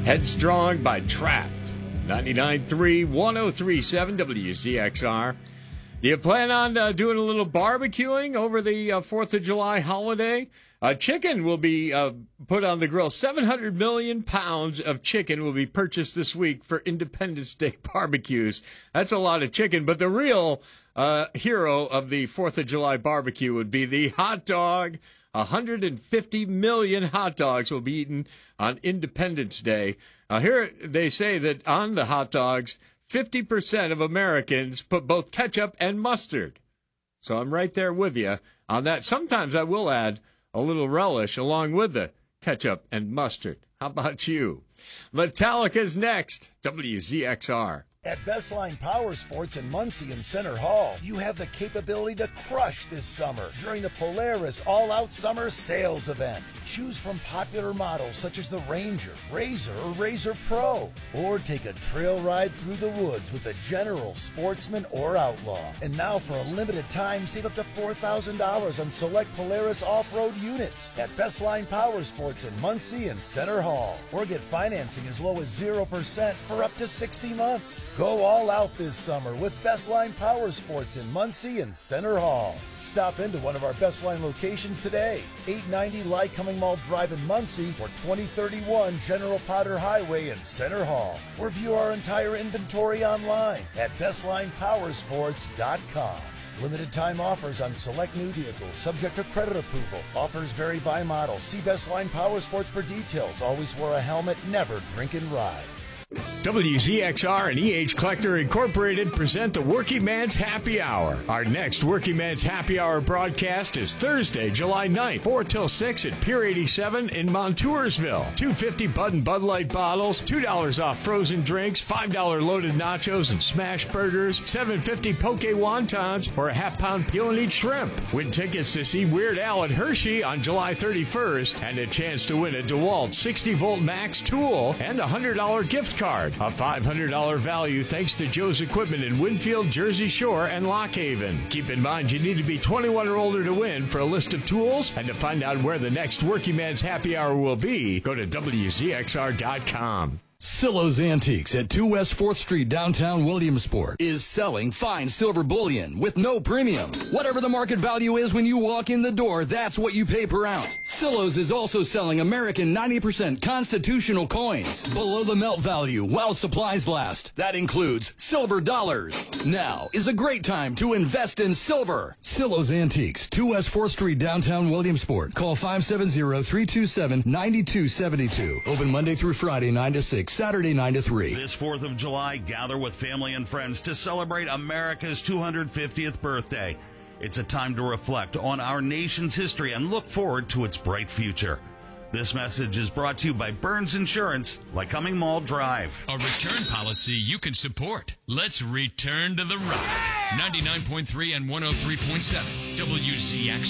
Headstrong by Trapped. 99.3, 103.7 WZXR. Do you plan on doing a little barbecuing over the 4th of July holiday? Chicken will be put on the grill. 700 million pounds of chicken will be purchased this week for Independence Day barbecues. That's a lot of chicken, but the real hero of the 4th of July barbecue would be the hot dog. 150 million hot dogs will be eaten on Independence Day. Here they say that on the hot dogs, 50% of Americans put both ketchup and mustard. So I'm right there with you on that. Sometimes I will add a little relish along with the ketchup and mustard. How about you? Metallica's next. WZXR. At Bestline Power Sports in Muncie and Center Hall, you have the capability to crush this summer during the Polaris All-Out Summer Sales Event. Choose from popular models such as the Ranger, Razor, or Razor Pro. Or take a trail ride through the woods with a General, Sportsman, or Outlaw. And now for a limited time, save up to $4,000 on select Polaris off-road units at Bestline Power Sports in Muncie and Center Hall. Or get financing as low as 0% for up to 60 months. Go all out this summer with Bestline Power Sports in Muncie and Center Hall. Stop into one of our Bestline locations today, 890 Lycoming Mall Drive in Muncie or 2031 General Potter Highway in Center Hall. Or view our entire inventory online at BestlinePowersports.com. Limited time offers on select new vehicles, subject to credit approval. Offers vary by model. See Bestline Power Sports for details. Always wear a helmet, never drink and ride. WZXR and EH Collector Incorporated present the Working Man's Happy Hour. Our next Working Man's Happy Hour broadcast is Thursday, July 9th, 4 till 6 at Pier 87 in Montoursville. $2.50 Bud and Bud Light bottles, $2 off frozen drinks, $5 loaded nachos and smash burgers, $7.50 poke wontons, or a half-pound peel-and-eat shrimp. Win tickets to see Weird Al at Hershey on July 31st and a chance to win a DeWalt 60-volt max tool and a $100 gift card. A $500 value thanks to Joe's Equipment in Winfield, Jersey Shore, and Lock Haven. Keep in mind you need to be 21 or older to win. For a list of tools and to find out where the next Working Man's Happy Hour will be, go to WZXR.com. Silo's Antiques at 2 West 4th Street, downtown Williamsport, is selling fine silver bullion with no premium. Whatever the market value is when you walk in the door, that's what you pay per ounce. Silo's is also selling American 90% constitutional coins below the melt value while supplies last. That includes silver dollars. Now is a great time to invest in silver. Silo's Antiques, 2 West 4th Street, downtown Williamsport. Call 570-327-9272. Open Monday through Friday, 9 to 6. Saturday 9 to 3. This 4th of July, gather with family and friends to celebrate America's 250th birthday. It's a time to reflect on our nation's history and look forward to its bright future. This message is brought to you by Burns Insurance, Lycoming Mall Drive. A return policy you can support. Let's return to the rock. 99.3 and 103.7 WZX.